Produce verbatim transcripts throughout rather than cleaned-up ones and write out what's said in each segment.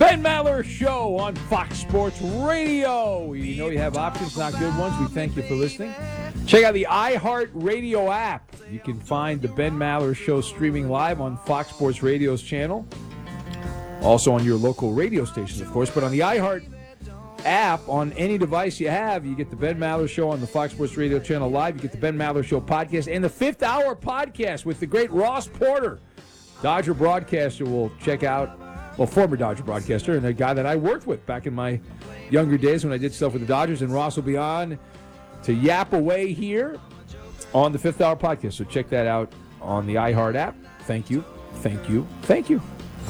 Ben Maller Show on Fox Sports Radio. We know you have options, not good ones. We thank you for listening. Check out the iHeartRadio app. You can find the Ben Maller Show streaming live on Fox Sports Radio's channel. Also on your local radio stations, of course. But on the iHeart app, on any device you have, you get the Ben Maller Show on the Fox Sports Radio channel live. You get the Ben Maller Show podcast and the Fifth Hour podcast with the great Ross Porter, Dodger broadcaster. We'll check out. Well, former Dodger broadcaster and a guy that I worked with back in my younger days when I did stuff with the Dodgers. And Ross will be on to yap away here on the Fifth Hour podcast. So check that out on the iHeart app. Thank you, thank you, thank you.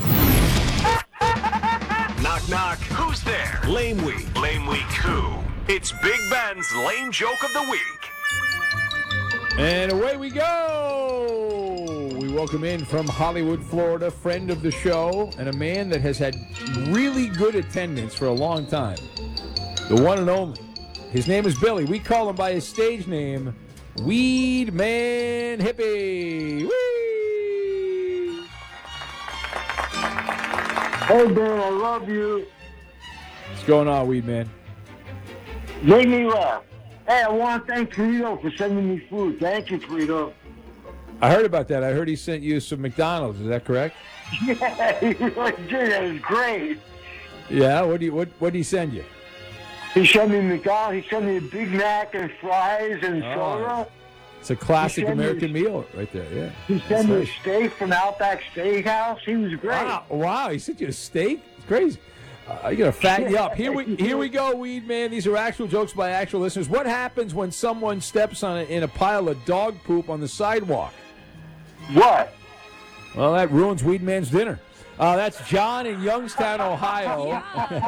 Knock, knock. Who's there? Lame Week. Lame Week who? It's Big Ben's Lame Joke of the Week. And away we go. We welcome in from Hollywood, Florida, friend of the show, and a man that has had really good attendance for a long time. The one and only. His name is Billy. We call him by his stage name, Weed Man Hippie. Whee! Hey, Ben, I love you. What's going on, Weed Man? Make me laugh. Hey, I want to thank Frito for sending me food. Thank you, Frito. I heard about that. I heard he sent you some McDonald's. Is that correct? Yeah, he really did. That was great. Yeah. What do you what What did he send you? He sent me McDonald's. He sent me a Big Mac and fries and Oh. soda. It's a classic He sent me- American meal right there. Yeah. He That's sent me a nice. steak from Outback Steakhouse. He was great. Wow! Wow! He sent you a steak. It's crazy. Uh, you're gonna fatten you up. Here we here we go, Weed Man. These are actual jokes by actual listeners. What happens when someone steps on it in a pile of dog poop on the sidewalk? What? Well, that ruins Weed Man's dinner. Uh, that's John in Youngstown, Ohio.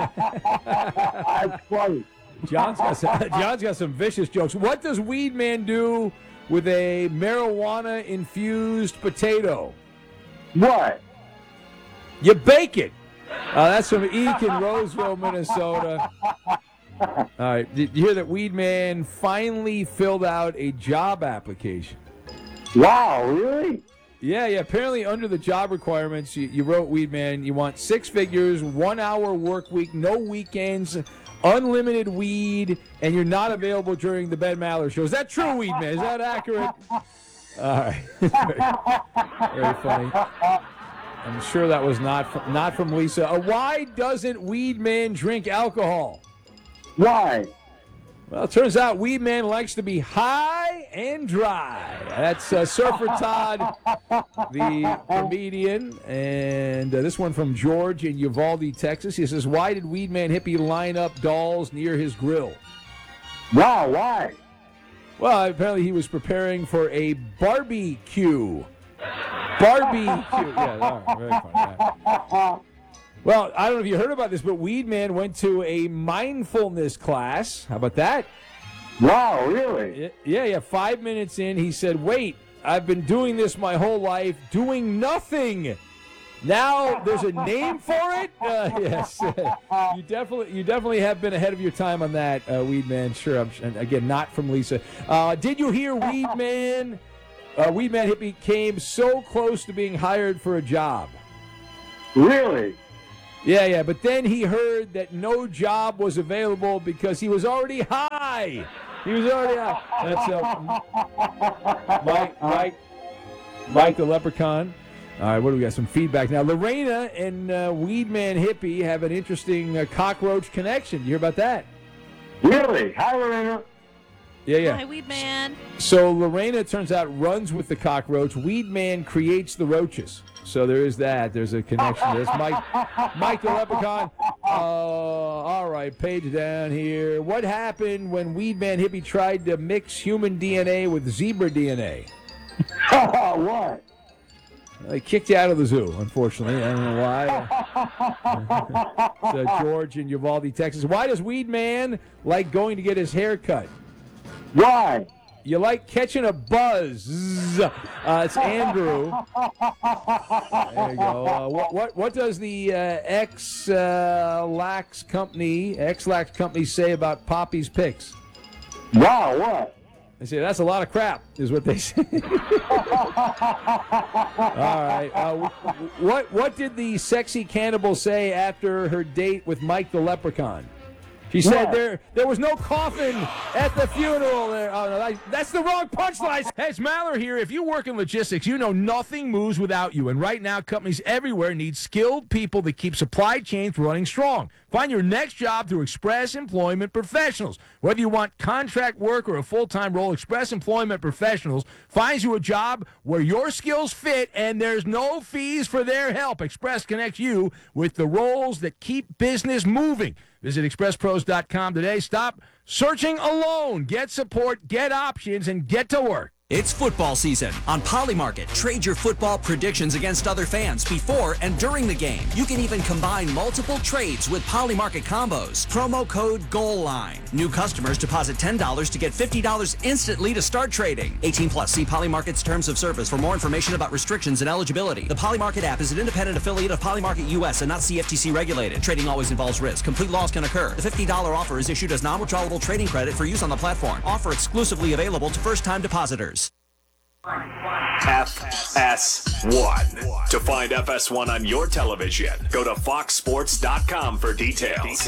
That's funny. John's got some, John's got some vicious jokes. What does Weed Man do with a marijuana-infused potato? What? You bake it. Uh, that's from Eek in Roseville, Minnesota. All right. Did you hear that Weed Man finally filled out a job application? Wow, really? Yeah, yeah. Apparently, under the job requirements, you, you wrote, Weed Man, you want six figures, one-hour work week, no weekends, unlimited weed, and you're not available during the Ben Maller Show. Is that true, Weed Man? Is that accurate? All right. very, very funny. I'm sure that was not from, not from Lisa. Uh, why doesn't Weed Man drink alcohol? Why? Well, it turns out Weed Man likes to be high and dry. That's uh, Surfer Todd, the comedian. And uh, this one from George in Uvalde, Texas. He says, why did Weed Man Hippie line up dolls near his grill? Wow, why? Well, apparently he was preparing for a barbecue. Barbecue. Yeah, all right, very funny. Yeah. Well, I don't know if you heard about this, but Weed Man went to a mindfulness class. How about that? Wow, really? Yeah, yeah. Five minutes in, he said, wait, I've been doing this my whole life, doing nothing. Now there's a name for it? Uh, yes. you definitely you definitely have been ahead of your time on that, uh, Weed Man. Sure. I'm, and again, not from Lisa. Uh, did you hear Weed Man? Uh, Weed Man Hippie came so close to being hired for a job. Really? Yeah, yeah, but then he heard that no job was available because he was already high. He was already high. That's uh, Mike, Mike, Mike the Leprechaun. All right, what do we got? Some feedback now. Lorena and uh, Weed Man Hippie have an interesting uh, cockroach connection. You hear about that? Really? Hi, Lorena. Yeah, yeah. Hi, Weed Man. So Lorena, it turns out, runs with the cockroach. Weed Man creates the roaches. So there is that. There's a connection. There's Mike, Mike the Leprechaun. Uh, all right, page down here. What happened when Weed Man Hippie tried to mix human D N A with zebra D N A? What? They kicked you out of the zoo, unfortunately. I don't know why. It's, uh, George in Uvalde, Texas. Why does Weed Man like going to get his hair cut? Why? You like catching a buzz. Uh, it's Andrew. There you go. Uh, what, what what does the uh, X uh, Lax company X Lax company say about Poppy's picks? Wow, what? I say, that's a lot of crap, is what they say. All right. Uh, what, what did the sexy cannibal say after her date with Mike the Leprechaun? She said Yeah. there there was no coffin at the funeral. There. Oh, no, that, that's the wrong punchline. Hey, it's Maller here. If you work in logistics, you know nothing moves without you. And right now, companies everywhere need skilled people that keep supply chains running strong. Find your next job through Express Employment Professionals. Whether you want contract work or a full-time role, Express Employment Professionals finds you a job where your skills fit and there's no fees for their help. Express connects you with the roles that keep business moving. Visit express pros dot com today. Stop searching alone. Get support, get options, and get to work. It's football season. On Polymarket, trade your football predictions against other fans before and during the game. You can even combine multiple trades with Polymarket combos. Promo code GOALLINE. New customers deposit ten dollars to get fifty dollars instantly to start trading. eighteen plus. See Polymarket's terms of service for more information about restrictions and eligibility. The Polymarket app is an independent affiliate of Polymarket U S and not C F T C regulated. Trading always involves risk. Complete loss can occur. The fifty dollars offer is issued as non-withdrawable trading credit for use on the platform. Offer exclusively available to first-time depositors. F S one. To find F S one on your television, go to fox sports dot com for details.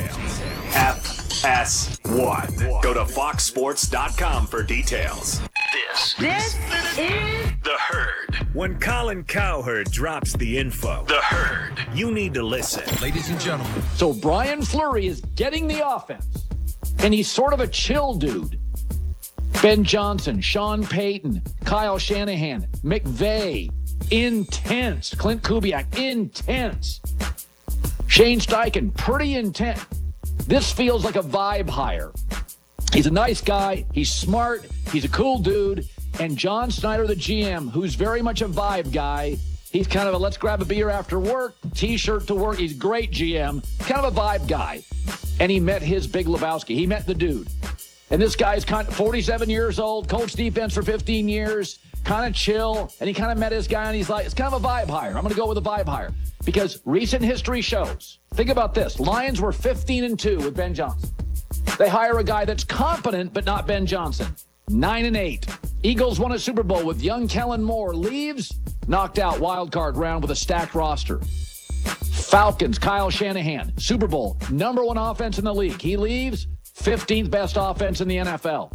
F S one. Go to fox sports dot com for details. This, This is The Herd. When Colin Cowherd drops the info, The Herd, you need to listen. Ladies and gentlemen. So Brian Fleury is getting the offense, and he's sort of a chill dude. Ben Johnson, Sean Payton, Kyle Shanahan, McVay, intense. Clint Kubiak, intense. Shane Steichen, pretty intense. This feels like a vibe hire. He's a nice guy. He's smart. He's a cool dude. And John Snyder, the G M, who's very much a vibe guy. He's kind of a let's grab a beer after work, T-shirt to work. He's a great G M, kind of a vibe guy. And he met his Big Lebowski. He met the dude. And this guy's kind of forty-seven years old, coached defense for fifteen years, kind of chill. And he kind of met his guy, and he's like, it's kind of a vibe hire. I'm going to go with a vibe hire. Because recent history shows, think about this. Lions were fifteen and two with Ben Johnson. They hire a guy that's competent, but not Ben Johnson. nine and eight. Eagles won a Super Bowl with young Kellen Moore. Leaves, knocked out wild card round with a stacked roster. Falcons, Kyle Shanahan, Super Bowl, number one offense in the league. He leaves, fifteenth best offense in the N F L.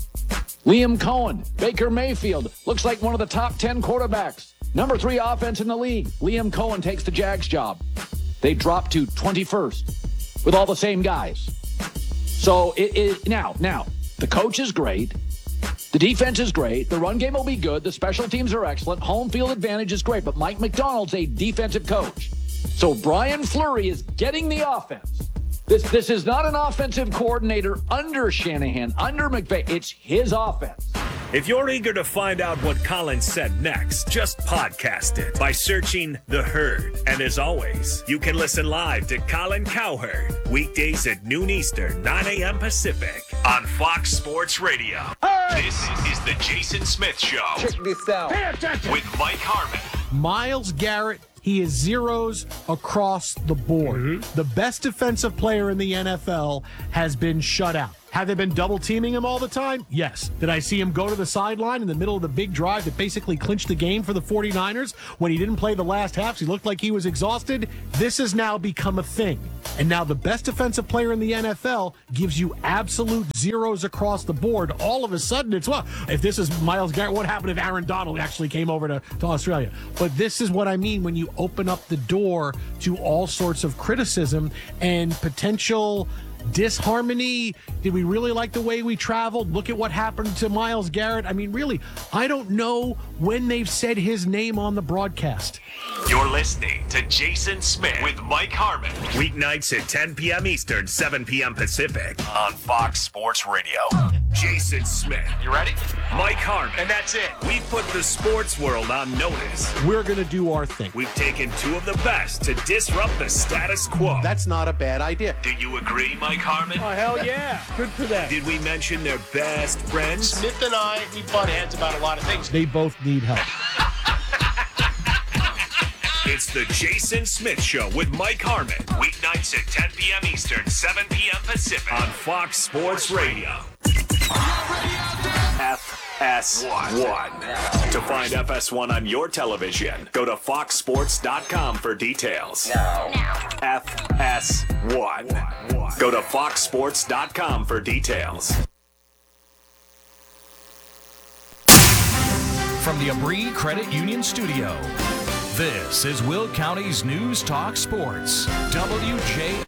Liam Cohen, Baker Mayfield, looks like one of the top ten quarterbacks. Number three offense in the league. Liam Cohen takes the Jags job. They drop to twenty-first with all the same guys. So it is now, now, the coach is great. The defense is great. The run game will be good. The special teams are excellent. Home field advantage is great. But Mike McDonald's a defensive coach. So Brian Fleury is getting the offense. This this is not an offensive coordinator under Shanahan, under McVay. It's his offense. If you're eager to find out what Colin said next, just podcast it by searching The Herd. And as always, you can listen live to Colin Cowherd weekdays at noon Eastern, nine a.m. Pacific on Fox Sports Radio. Hey! This is the Jason Smith Show. Check this out. With Mike Harmon. Myles Garrett, he is zeros across the board. Mm-hmm. The best defensive player in the N F L has been shut out. Have they been double teaming him all the time? Yes. Did I see him go to the sideline in the middle of the big drive that basically clinched the game for the 49ers when he didn't play the last half? He looked like he was exhausted. This has now become a thing. And now the best defensive player in the N F L gives you absolute zeros across the board. All of a sudden, it's, well, if this is Myles Garrett, what happened if Aaron Donald actually came over to, to Australia? But this is what I mean when you open up the door to all sorts of criticism and potential disharmony. Did we really like the way we traveled? Look at what happened to Myles Garrett. I mean, really, I don't know when they've said his name on the broadcast. You're listening to Jason Smith with Mike Harmon. Weeknights at ten p.m. Eastern, seven p.m. Pacific on Fox Sports Radio. Jason Smith. You ready? Mike Harmon. And that's it. We put the sports world on notice. We're going to do our thing. We've taken two of the best to disrupt the status quo. That's not a bad idea. Do you agree, Mike Harmon? Oh, hell yeah. Good for them. Did we mention their best friends? Smith and I, we butt heads about a lot of things. They both need help. It's the Jason Smith Show with Mike Harmon. Weeknights at ten p.m. Eastern, seven p.m. Pacific on Fox Sports Radio. ready out there. S one. To find F S one on your television, go to fox sports dot com for details. F S one. Go to fox sports dot com for details. From the Abri Credit Union Studio, this is Will County's News Talk Sports. W J.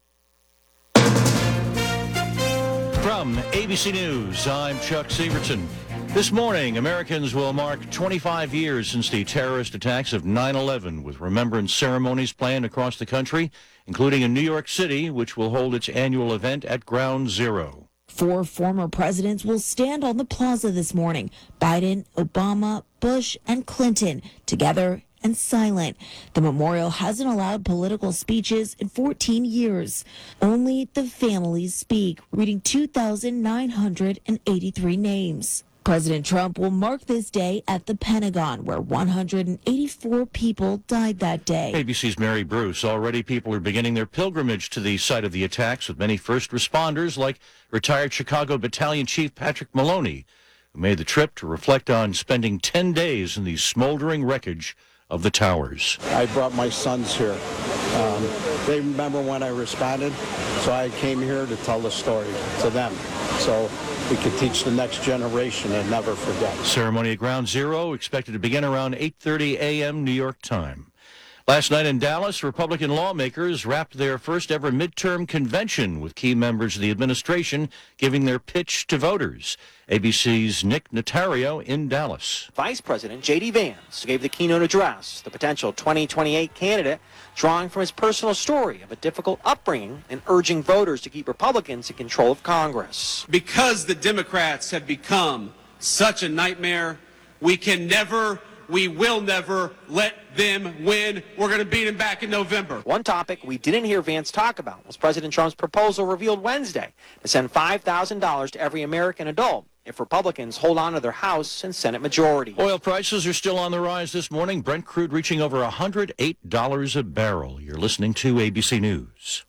From A B C News, I'm Chuck Severson. This morning, Americans will mark twenty-five years since the terrorist attacks of nine eleven, with remembrance ceremonies planned across the country, including in New York City, which will hold its annual event at Ground Zero. Four former presidents will stand on the plaza this morning. Biden, Obama, Bush, and Clinton, together and silent. The memorial hasn't allowed political speeches in fourteen years. Only the families speak, reading two thousand nine hundred eighty-three names. President Trump will mark this day at the Pentagon, where one hundred eighty-four people died that day. A B C's Mary Bruce. Already people are beginning their pilgrimage to the site of the attacks, with many first responders like retired Chicago Battalion Chief Patrick Maloney, who made the trip to reflect on spending ten days in the smoldering wreckage of the towers. I brought my sons here. Um, they remember when I responded, so I came here to tell the story to them, so we could teach the next generation and never forget. Ceremony at Ground Zero expected to begin around eight thirty a.m. New York time. Last night in Dallas, Republican lawmakers wrapped their first ever midterm convention, with key members of the administration giving their pitch to voters. A B C's Nick Notario in Dallas. Vice President J D Vance gave the keynote address, the potential twenty twenty-eight candidate, drawing from his personal story of a difficult upbringing and urging voters to keep Republicans in control of Congress. Because the Democrats have become such a nightmare, we can never, we will never let them win. We're going to beat them back in November. One topic we didn't hear Vance talk about was President Trump's proposal revealed Wednesday to send five thousand dollars to every American adult if Republicans hold on to their House and Senate majority. Oil prices are still on the rise this morning. Brent crude reaching over one hundred eight dollars a barrel. You're listening to A B C News.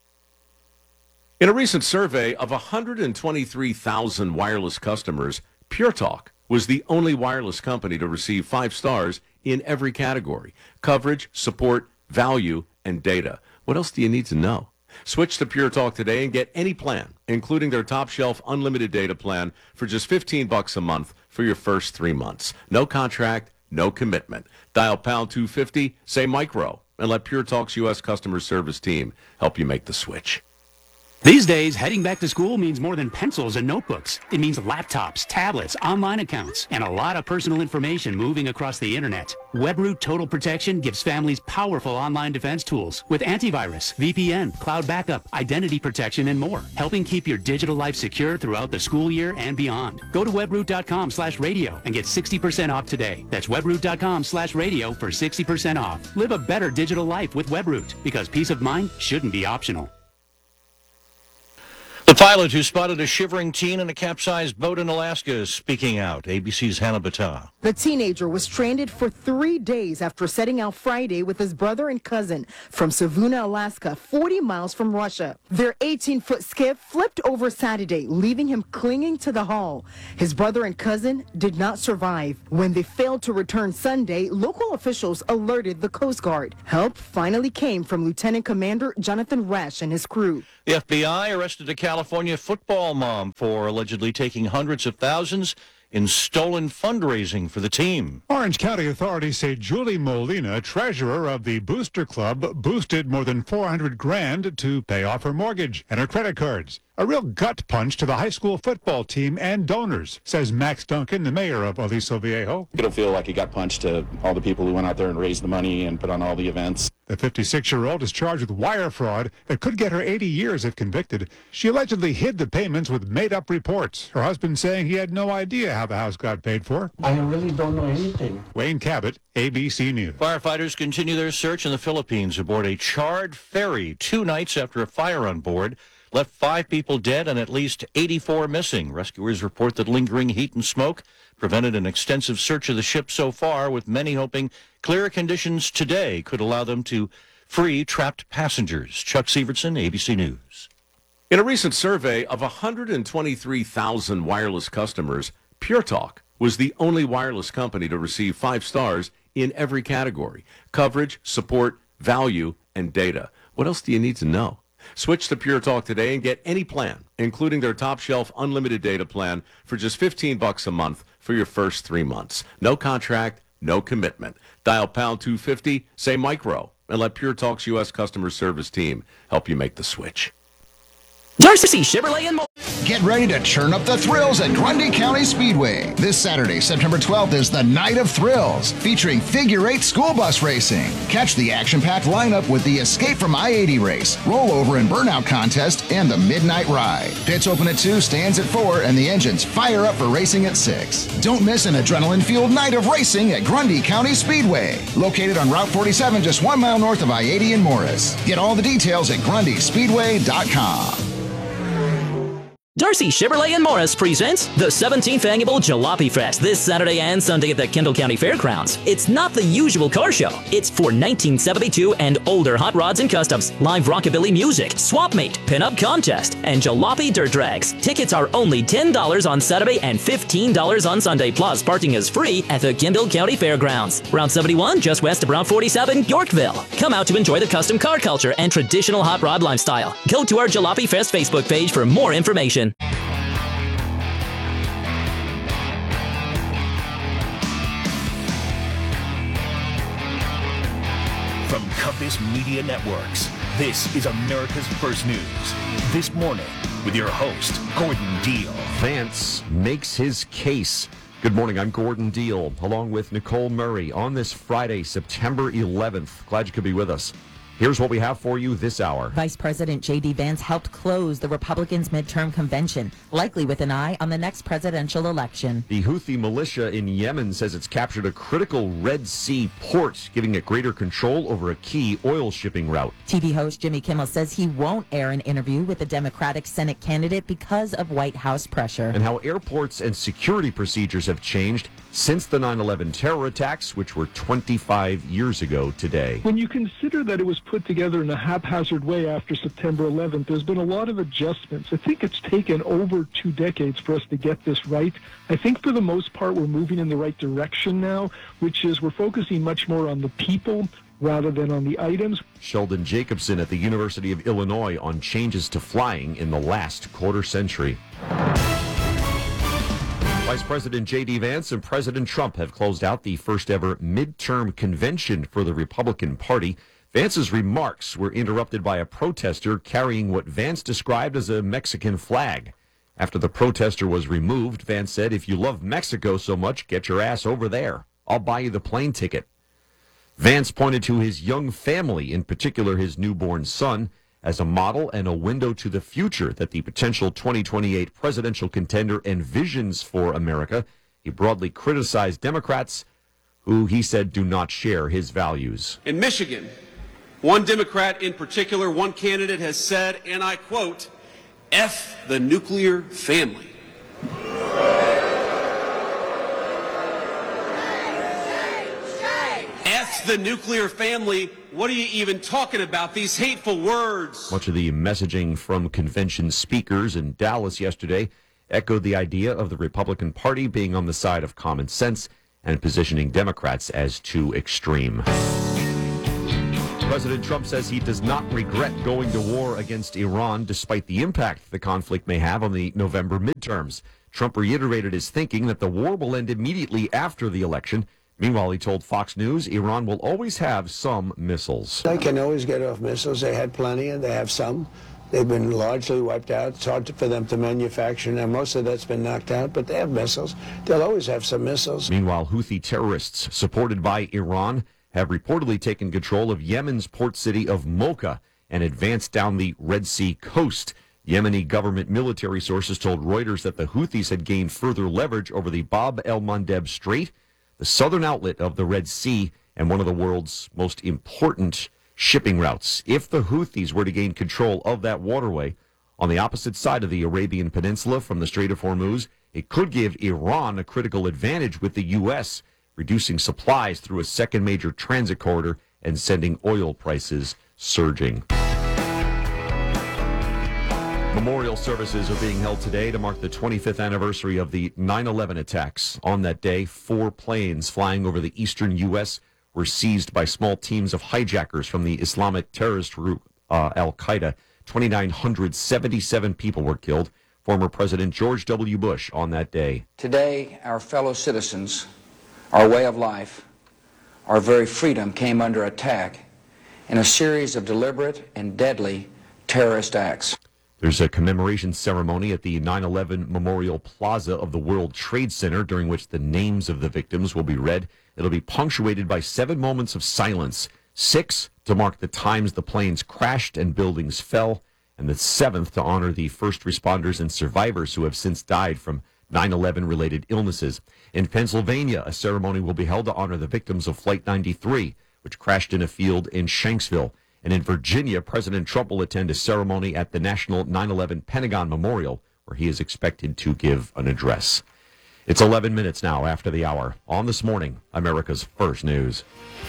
In a recent survey of one hundred twenty-three thousand wireless customers, Pure Talk was the only wireless company to receive five stars in every category: coverage, support, value, and data. What else do you need to know? Switch to Pure Talk today and get any plan, including their top shelf unlimited data plan, for just fifteen bucks a month for your first three months. No contract, no commitment. Dial pound two fifty, say micro, and let Pure Talk's U S customer service team help you make the switch. These days, heading back to school means more than pencils and notebooks. It means laptops, tablets, online accounts, and a lot of personal information moving across the internet. WebRoot Total Protection gives families powerful online defense tools with antivirus, V P N, cloud backup, identity protection, and more, helping keep your digital life secure throughout the school year and beyond. Go to webroot.com slash radio and get sixty percent off today. That's webroot.com slash radio for sixty percent off. Live a better digital life with WebRoot, because peace of mind shouldn't be optional. The pilot who spotted a shivering teen in a capsized boat in Alaska is speaking out. A B C's Hannah Battah. The teenager was stranded for three days after setting out Friday with his brother and cousin from Savuna, Alaska, forty miles from Russia. Their eighteen-foot skiff flipped over Saturday, leaving him clinging to the hull. His brother and cousin did not survive. When they failed to return Sunday, local officials alerted the Coast Guard. Help finally came from Lieutenant Commander Jonathan Resch and his crew. The F B I arrested a California football mom for allegedly taking hundreds of thousands in stolen fundraising for the team. Orange County authorities say Julie Molina, treasurer of the Booster Club, boosted more than four hundred grand to pay off her mortgage and her credit cards. A real gut punch to the high school football team and donors, says Max Duncan, the mayor of Aliso Viejo. It'll feel like a gut punch to all the people who went out there and raised the money and put on all the events. The fifty-six-year-old is charged with wire fraud that could get her eighty years if convicted. She allegedly hid the payments with made-up reports, her husband saying he had no idea how the house got paid for. I really don't know anything. Wayne Cabot, A B C News. Firefighters continue their search in the Philippines aboard a charred ferry two nights after a fire on board left five people dead and at least eighty-four missing. Rescuers report that lingering heat and smoke prevented an extensive search of the ship so far, with many hoping clearer conditions today could allow them to free trapped passengers. Chuck Severson, A B C News. In a recent survey of one hundred twenty-three thousand wireless customers, Pure Talk was the only wireless company to receive five stars in every category: coverage, support, value, and data. What else do you need to know? Switch to Pure Talk today and get any plan, including their top shelf unlimited data plan, for just fifteen bucks a month for your first three months. No contract, no commitment. Dial pound two fifty, say micro, and let Pure Talk's U S customer service team help you make the switch. Darcy Chevrolet and more. Get ready to churn up the thrills at Grundy County Speedway. This Saturday, September twelfth, is the Night of Thrills, featuring figure eight school bus racing. Catch the action-packed lineup with the Escape from I eighty race, rollover and burnout contest, and the Midnight Ride. Pits open at two, stands at four, and the engines fire up for racing at six. Don't miss an adrenaline-fueled night of racing at Grundy County Speedway, located on Route forty-seven, just one mile north of I eighty in Morris. Get all the details at grundy speedway dot com. Darcy Chevrolet and Morris presents the seventeenth Annual Jalopy Fest this Saturday and Sunday at the Kendall County Fairgrounds. It's not the usual car show. It's for nineteen seventy-two and older hot rods and customs, live rockabilly music, swap meet, pinup contest, and jalopy dirt drags. Tickets are only ten dollars on Saturday and fifteen dollars on Sunday, plus parking is free at the Kendall County Fairgrounds. Route seventy-one, just west of Route forty-seven, Yorkville. Come out to enjoy the custom car culture and traditional hot rod lifestyle. Go to our Jalopy Fest Facebook page for more information. From Compass Media Networks, this is America's First News. This morning, with your host, Gordon Deal. Vance makes his case. Good morning, I'm Gordon Deal, along with Nicole Murray, on this Friday, September eleventh. Glad you could be with us. Here's what we have for you this hour. Vice President J D. Vance helped close the Republicans' midterm convention, likely with an eye on the next presidential election. The Houthi militia in Yemen says it's captured a critical Red Sea port, giving it greater control over a key oil shipping route. T V host Jimmy Kimmel says he won't air an interview with the Democratic Senate candidate because of White House pressure. And how airports and security procedures have changed since the nine eleven terror attacks, which were twenty-five years ago today. When you consider that it was put together in a haphazard way after September eleventh, there's been a lot of adjustments. I think it's taken over two decades for us to get this right. I think for the most part, we're moving in the right direction now, which is we're focusing much more on the people rather than on the items. Sheldon Jacobson at the University of Illinois on changes to flying in the last quarter century. Vice President J D. Vance and President Trump have closed out the first ever midterm convention for the Republican Party. Vance's remarks were interrupted by a protester carrying what Vance described as a Mexican flag. After the protester was removed, Vance said, "If you love Mexico so much, get your ass over there. I'll buy you the plane ticket." Vance pointed to his young family, in particular his newborn son, as a model and a window to the future that the potential twenty twenty-eight presidential contender envisions for America. He broadly criticized Democrats who he said do not share his values. In Michigan, one Democrat in particular, one candidate has said, and I quote, "F the nuclear family." F the nuclear family. What are you even talking about? These hateful words. Much of the messaging from convention speakers in Dallas yesterday echoed the idea of the Republican Party being on the side of common sense and positioning Democrats as too extreme. President Trump says he does not regret going to war against Iran despite the impact the conflict may have on the November midterms. Trump reiterated his thinking that the war will end immediately after the election. Meanwhile, he told Fox News Iran will always have some missiles. They can always get off missiles. They had plenty, and they have some. They've been largely wiped out. It's hard for them to manufacture. Now, most of that's been knocked out, but they have missiles. They'll always have some missiles. Meanwhile, Houthi terrorists supported by Iran have reportedly taken control of Yemen's port city of Mocha and advanced down the Red Sea coast. Yemeni government military sources told Reuters that the Houthis had gained further leverage over the Bab el-Mandeb Strait, the southern outlet of the Red Sea, and one of the world's most important shipping routes. If the Houthis were to gain control of that waterway on the opposite side of the Arabian Peninsula from the Strait of Hormuz, it could give Iran a critical advantage with the U S, reducing supplies through a second major transit corridor and sending oil prices surging. Memorial services are being held today to mark the twenty-fifth anniversary of the nine eleven attacks. On that day, four planes flying over the eastern U S were seized by small teams of hijackers from the Islamic terrorist group uh, Al-Qaeda. two thousand nine hundred seventy-seven people were killed. Former President George W. Bush on that day. Today, our fellow citizens, our way of life, our very freedom came under attack in a series of deliberate and deadly terrorist acts. There's a commemoration ceremony at the nine eleven Memorial Plaza of the World Trade Center, during which the names of the victims will be read. It'll be punctuated by seven moments of silence, six to mark the times the planes crashed and buildings fell, and the seventh to honor the first responders and survivors who have since died from nine eleven related illnesses. In Pennsylvania, a ceremony will be held to honor the victims of Flight ninety-three, which crashed in a field in Shanksville. And in Virginia, President Trump will attend a ceremony at the National nine eleven Pentagon Memorial, where he is expected to give an address. It's eleven minutes now after the hour. On This Morning, America's First News.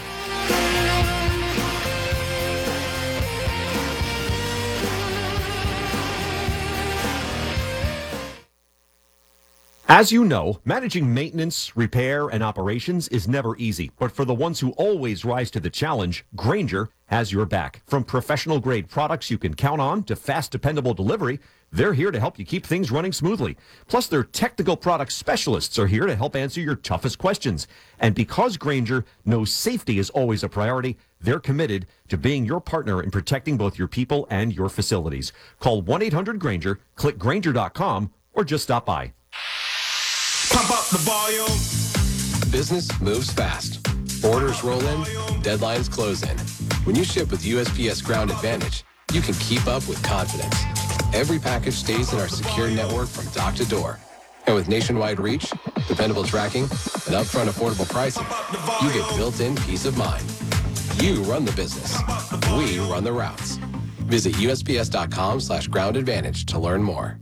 As you know, managing maintenance, repair, and operations is never easy. But for the ones who always rise to the challenge, Grainger has your back. From professional-grade products you can count on to fast, dependable delivery, they're here to help you keep things running smoothly. Plus, their technical product specialists are here to help answer your toughest questions. And because Grainger knows safety is always a priority, they're committed to being your partner in protecting both your people and your facilities. Call one eight hundred Grainger, click Grainger dot com, or just stop by. Pump up the volume. Business moves fast. Orders roll in, deadlines close in. When you ship with U S P S Ground Advantage, you can keep up with confidence. Every package stays in our secure network from dock to door. And with nationwide reach, dependable tracking, and upfront affordable pricing, you get built-in peace of mind. You run the business. We run the routes. Visit U S P S dot com slash ground advantage to learn more.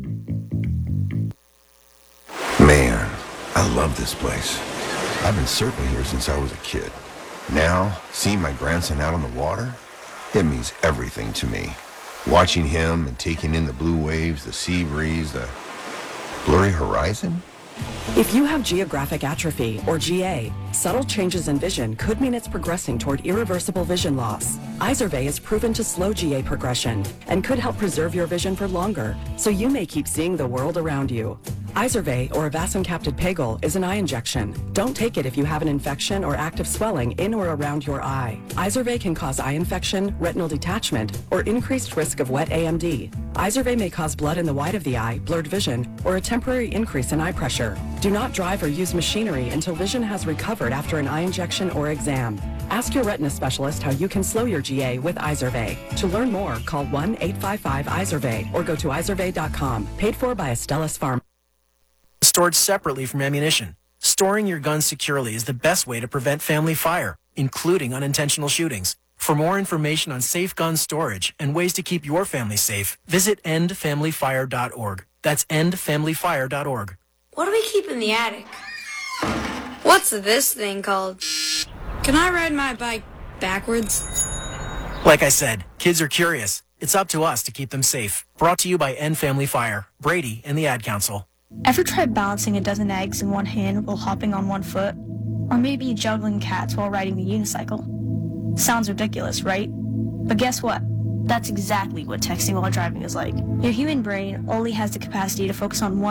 Man, I love this place. I've been surfing here since I was a kid. Now, seeing my grandson out on the water, it means everything to me. Watching him and taking in the blue waves, the sea breeze, the blurry horizon. If you have geographic atrophy, or G A, subtle changes in vision could mean it's progressing toward irreversible vision loss. Izervay is proven to slow G A progression and could help preserve your vision for longer, so you may keep seeing the world around you. Izervay, or avacincaptad pegol, is an eye injection. Don't take it if you have an infection or active swelling in or around your eye. Izervay can cause eye infection, retinal detachment, or increased risk of wet A M D. Izervay may cause blood in the white of the eye, blurred vision, or a temporary increase in eye pressure. Do not drive or use machinery until vision has recovered after an eye injection or exam. Ask your retina specialist how you can slow your G A with Izervay. To learn more, call one eight five five Izervay or go to izervay dot com. Paid for by Astellas Pharma. Stored separately from ammunition. Storing your guns securely is the best way to prevent family fire, including unintentional shootings. For more information on safe gun storage and ways to keep your family safe, visit end family fire dot org. That's end family fire dot org. What do we keep in the attic? What's this thing called? Can I ride my bike backwards? Like I said, kids are curious. It's up to us to keep them safe. Brought to you by End Family Fire, Brady, and the Ad Council. Ever tried balancing a dozen eggs in one hand while hopping on one foot? Or maybe juggling cats while riding the unicycle? Sounds ridiculous, right? But guess what? That's exactly what texting while driving is like. Your human brain only has the capacity to focus on one